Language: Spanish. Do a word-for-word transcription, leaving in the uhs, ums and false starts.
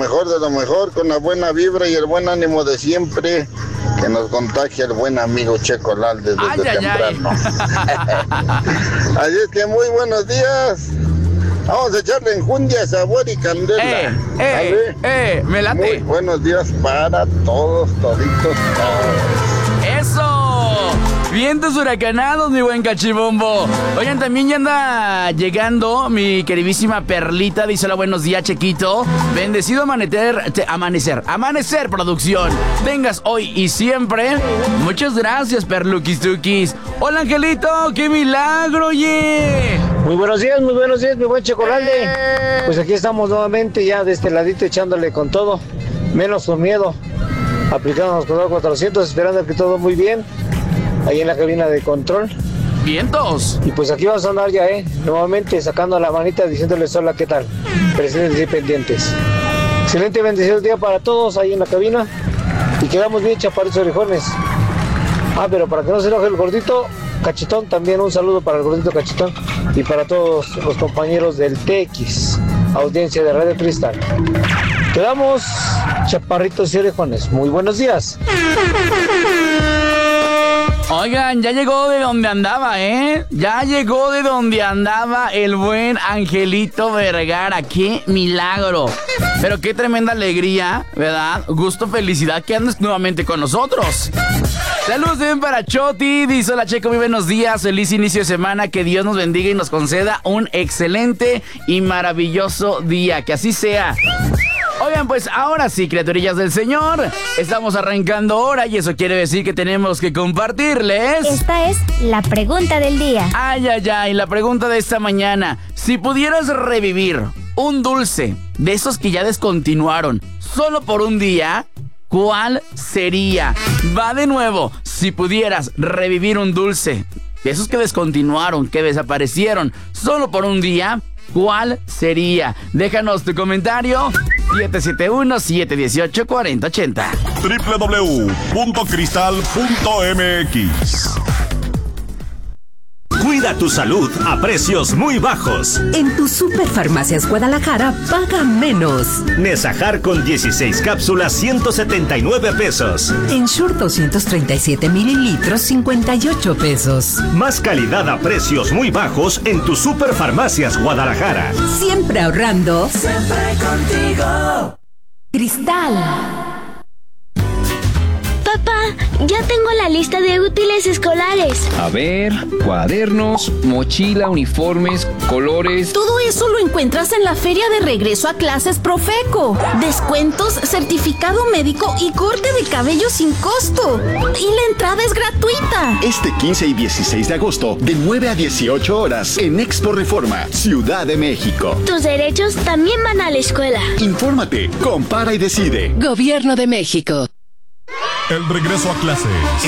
mejor de lo mejor, con la buena vibra y el buen ánimo de siempre, que nos contagia el buen amigo Checo Lalde desde Ay, ay, temprano. Así es que muy buenos días. Vamos a echarle enjundia, sabor y candela. Eh, eh, eh, me late. Muy buenos días para todos, toditos, todos. ¡Eso! Vientos huracanados, mi buen cachibombo. Oigan, también ya anda llegando mi queridísima Perlita. Dice: hola, buenos días, Chequito. Bendecido amanecer, te, amanecer, amanecer, producción. Vengas hoy y siempre. Muchas gracias, Perluquis Tukis. Hola, Angelito, qué milagro, oye. Muy buenos días, muy buenos días, mi buen Chocolalde. Eh. Pues aquí estamos nuevamente ya de este ladito echándole con todo, menos con miedo. Aplicándonos con cuatrocientos, esperando que todo muy bien. Ahí en la cabina de control. ¡Vientos! Y pues aquí vamos a andar ya, ¿eh? Nuevamente sacando la manita diciéndoles hola, ¿qué tal? Presentes y pendientes. Excelente, bendecido día para todos ahí en la cabina. Y quedamos bien chaparritos orejones. Ah, pero para que no se enoje el gordito Cachetón, también un saludo para el gordito Cachetón y para todos los compañeros del T X, audiencia de Radio Cristal. Quedamos chaparritos y orejones. Muy buenos días. Oigan, ya llegó de donde andaba, ¿eh? Ya llegó de donde andaba el buen Angelito Vergara. ¡Qué milagro! Pero qué tremenda alegría, ¿verdad? Gusto, felicidad que andes nuevamente con nosotros. Saludos bien para Choti. Dice: hola, Checo, muy buenos días. Feliz inicio de semana. Que Dios nos bendiga y nos conceda un excelente y maravilloso día. Que así sea. Oigan, pues ahora sí, criaturillas del Señor, estamos arrancando hora y eso quiere decir que tenemos que compartirles. Esta es la pregunta del día. Ay, ay, ay, la pregunta de esta mañana. Si pudieras revivir un dulce de esos que ya descontinuaron solo por un día, ¿cuál sería? Va de nuevo. Si pudieras revivir un dulce de esos que descontinuaron, que desaparecieron solo por un día, ¿cuál sería? Déjanos tu comentario. siete siete uno, siete uno ocho, cuatro cero ocho cero. doble u doble u doble u punto cristal punto m x. Cuida tu salud a precios muy bajos. En tu Superfarmacias Guadalajara paga menos. Nesajar con dieciséis cápsulas, ciento setenta y nueve pesos. Ensure doscientos treinta y siete mililitros, cincuenta y ocho pesos. Más calidad a precios muy bajos en tu Superfarmacias Guadalajara. Siempre ahorrando. Siempre contigo. Cristal. Papá, ya tengo la lista de útiles escolares. A ver, cuadernos, mochila, uniformes, colores. Todo eso lo encuentras en la feria de regreso a clases Profeco. Descuentos, certificado médico y corte de cabello sin costo. Y la entrada es gratuita. Este quince y dieciséis de agosto, de nueve a dieciocho horas, en Expo Reforma, Ciudad de México. Tus derechos también van a la escuela. Infórmate, compara y decide. Gobierno de México. El regreso a clases